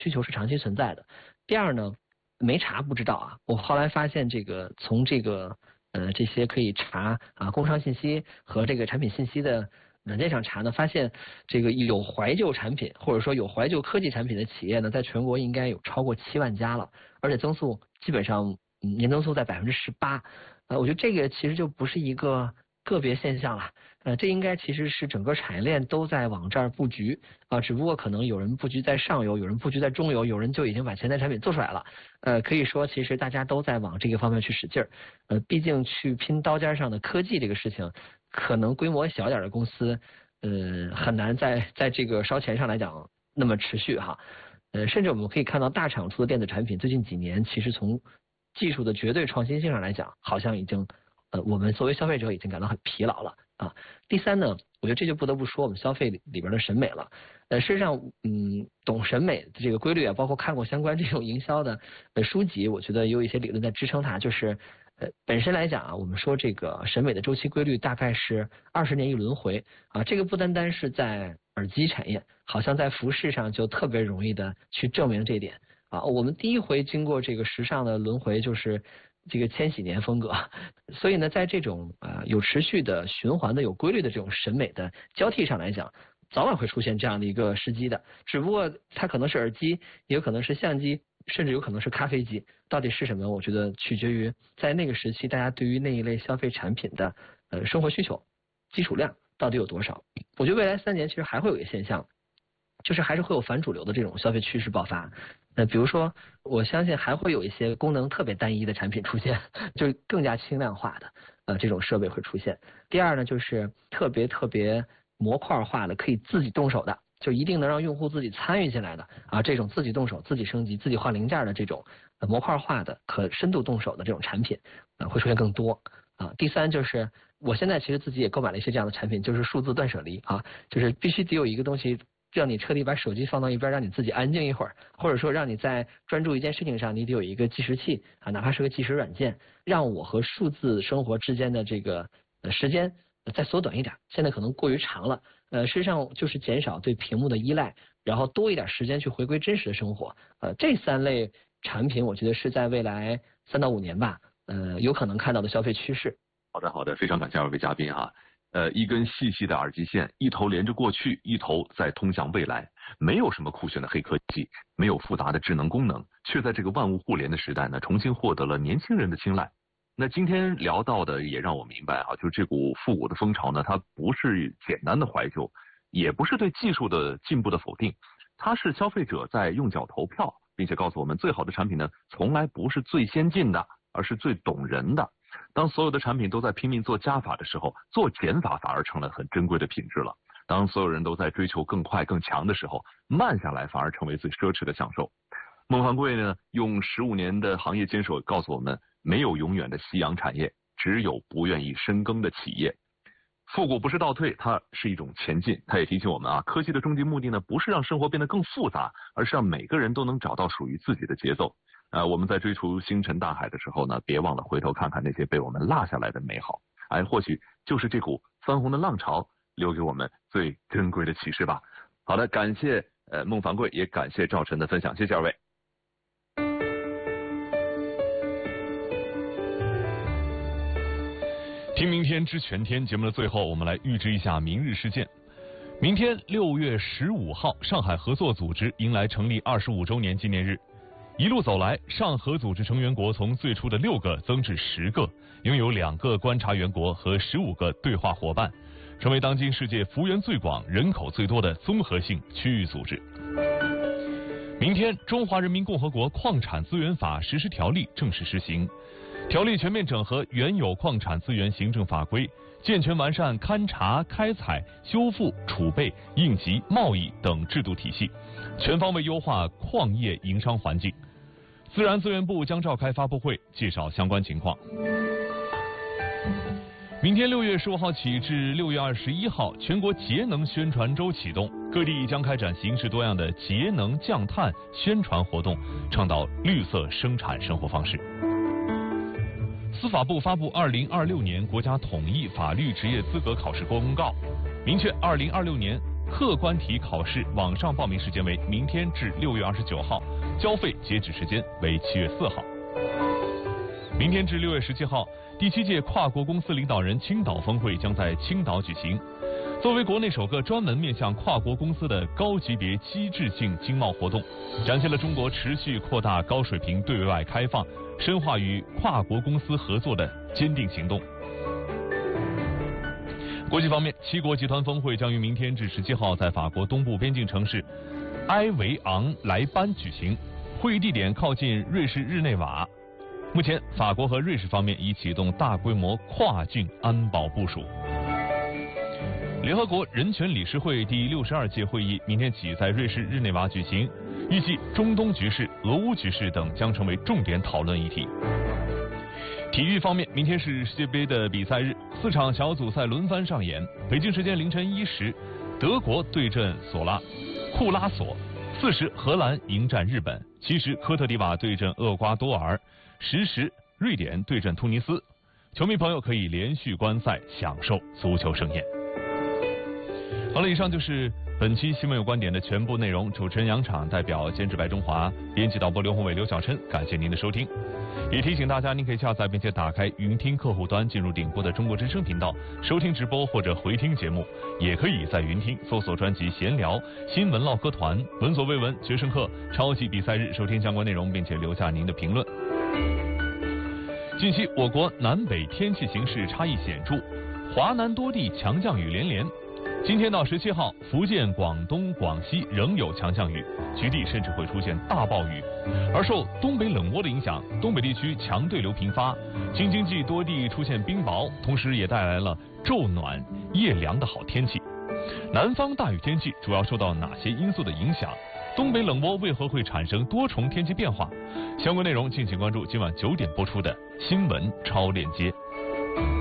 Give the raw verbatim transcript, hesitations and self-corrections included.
需求是长期存在的。第二呢，没查不知道啊，我后来发现这个从这个呃这些可以查啊工商信息和这个产品信息的软件上查呢，发现这个有怀旧产品或者说有怀旧科技产品的企业呢，在全国应该有超过七万家了，而且增速基本上年增速在百分之十八，呃，我觉得这个其实就不是一个个别现象了，呃，这应该其实是整个产业链都在往这儿布局啊、呃，只不过可能有人布局在上游，有人布局在中游，有人就已经把前台产品做出来了，呃，可以说其实大家都在往这个方面去使劲儿，呃，毕竟去拼刀尖上的科技这个事情，可能规模小点的公司，呃，很难在在这个烧钱上来讲那么持续哈，呃，甚至我们可以看到大厂出的电子产品最近几年其实从技术的绝对创新性上来讲，好像已经。呃，我们作为消费者已经感到很疲劳了啊。第三呢，我觉得这就不得不说我们消费里边的审美了。呃，事实上，嗯，懂审美的这个规律啊，包括看过相关这种营销的呃书籍，我觉得有一些理论在支撑它。就是呃，本身来讲啊，我们说这个审美的周期规律大概是二十年一轮回啊。这个不单单是在耳机产业，好像在服饰上就特别容易的去证明这一点啊。我们第一回经过这个时尚的轮回就是。这个千禧年风格，所以呢，在这种呃有持续的循环的有规律的这种审美的交替上来讲，早晚会出现这样的一个时机的。只不过它可能是耳机，也有可能是相机，甚至有可能是咖啡机。到底是什么？我觉得取决于在那个时期大家对于那一类消费产品的呃生活需求基础量到底有多少。我觉得未来三年其实还会有一个现象，就是还是会有反主流的这种消费趋势爆发。呃，比如说，我相信还会有一些功能特别单一的产品出现，就是更加轻量化的呃这种设备会出现。第二呢，就是特别特别模块化的，可以自己动手的，就一定能让用户自己参与进来的啊，这种自己动手、自己升级、自己换零件的这种呃模块化的、可深度动手的这种产品，呃，会出现更多啊。第三就是我现在其实自己也购买了一些这样的产品，就是数字断舍离啊，就是必须得有一个东西。让你彻底把手机放到一边，让你自己安静一会儿，或者说让你在专注一件事情上，你得有一个计时器啊，哪怕是个计时软件，让我和数字生活之间的这个呃时间再缩短一点。现在可能过于长了，呃，事实上就是减少对屏幕的依赖，然后多一点时间去回归真实的生活。呃，这三类产品，我觉得是在未来三到五年吧，呃，有可能看到的消费趋势。 好的，好的，非常感谢二位嘉宾哈。呃，一根细细的耳机线，一头连着过去，一头在通向未来。没有什么酷炫的黑科技，没有复杂的智能功能，却在这个万物互联的时代呢，重新获得了年轻人的青睐。那今天聊到的也让我明白啊，就是这股复古的风潮呢，它不是简单的怀旧，也不是对技术的进步的否定，它是消费者在用脚投票，并且告诉我们，最好的产品呢，从来不是最先进的，而是最懂人的。当所有的产品都在拼命做加法的时候，做减法反而成了很珍贵的品质了。当所有人都在追求更快更强的时候，慢下来反而成为最奢侈的享受。孟凡贵呢，用十五年的行业坚守告诉我们，没有永远的夕阳产业，只有不愿意深耕的企业。复古不是倒退，它是一种前进。它也提醒我们啊，科技的终极目的呢，不是让生活变得更复杂，而是让每个人都能找到属于自己的节奏。呃，我们在追逐星辰大海的时候呢，别忘了回头看看那些被我们落下来的美好。哎，或许就是这股翻红的浪潮留给我们最珍贵的启示吧。好的，感谢呃孟凡贵，也感谢赵晨的分享，谢谢二位。 听明天知全天节目的最后，我们来预知一下明日事件。明天六月十五号，上海合作组织迎来成立二十五周年纪念日。一路走来，上合组织成员国从最初的六个增至十个，拥有两个观察员国和十五个对话伙伴，成为当今世界幅员最广、人口最多的综合性区域组织。明天，《中华人民共和国矿产资源法》实施条例正式实行，条例全面整合原有矿产资源行政法规，健全完善勘查、开采、修复、储备、应急、贸易等制度体系，全方位优化矿业营商环境。自然资源部将召开发布会，介绍相关情况。明天六月十五号起至六月二十一号，全国节能宣传周启动，各地将开展形式多样的节能降碳宣传活动，倡导绿色生产生活方式。司法部发布二零二六年国家统一法律职业资格考试公告，明确二零二六年客观题考试网上报名时间为明天至六月二十九号，交费截止时间为七月四号。明天至六月十七号，第七届跨国公司领导人青岛峰会将在青岛举行。作为国内首个专门面向跨国公司的高级别机制性经贸活动，展现了中国持续扩大高水平对外开放、深化与跨国公司合作的坚定行动。国际方面，七国集团峰会将于明天至十七号在法国东部边境城市埃维昂莱班举行，会议地点靠近瑞士日内瓦。目前，法国和瑞士方面已启动大规模跨境安保部署。联合国人权理事会第六十二届会议明天起在瑞士日内瓦举行，预计中东局势、俄乌局势等将成为重点讨论议题。体育方面，明天是世界杯的比赛日，四场小组赛轮番上演。北京时间凌晨一时，德国对阵索拉库拉索；四时，荷兰迎战日本；七时，科特迪瓦对阵厄瓜多尔；十时，瑞典对阵突尼斯。球迷朋友可以连续观赛，享受足球盛宴。好了，以上就是本期新闻有观点的全部内容。主持人杨昶，代表监制白中华，编辑导播刘宏伟、刘小琛，感谢您的收听。也提醒大家，您可以下载并且打开云听客户端，进入顶播的中国之声频道，收听直播或者回听节目。也可以在云听搜索专辑闲聊、新闻唠嗑团、闻所未闻、决胜客、超级比赛日，收听相关内容，并且留下您的评论。近期我国南北天气形势差异显著，华南多地强降雨连连。今天到十七号，福建、广东、广西仍有强降雨，局地甚至会出现大暴雨。而受东北冷涡的影响，东北地区强对流频发，京津冀多地出现冰雹，同时也带来了昼暖夜凉的好天气。南方大雨天气主要受到哪些因素的影响？东北冷涡为何会产生多重天气变化？相关内容敬请关注今晚九点播出的新闻超链接。